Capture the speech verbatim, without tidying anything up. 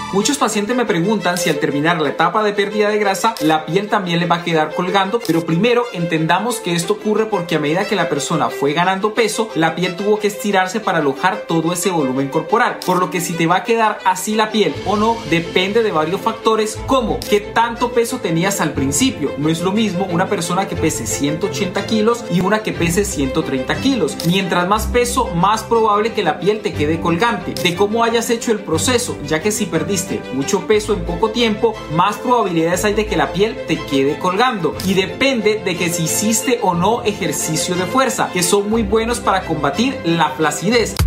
Muchos pacientes me preguntan si al terminar la etapa de pérdida de grasa la piel también le va a quedar colgando, pero primero entendamos que esto ocurre porque a medida que la persona fue ganando peso, la piel tuvo que estirarse para alojar todo ese volumen corporal, por lo que si te va a quedar así la piel o no depende de varios factores, como qué tanto peso tenías al principio. No es lo mismo una persona que pese ciento ochenta kilos y una que pese ciento treinta kilos. Mientras más peso, más probable que la piel te quede colgante. De cómo hayas hecho el proceso, ya que si perdiste mucho peso en poco tiempo, más probabilidades hay de que la piel te quede colgando. Y depende de que si hiciste o no ejercicio de fuerza, que son muy buenos para combatir la flacidez.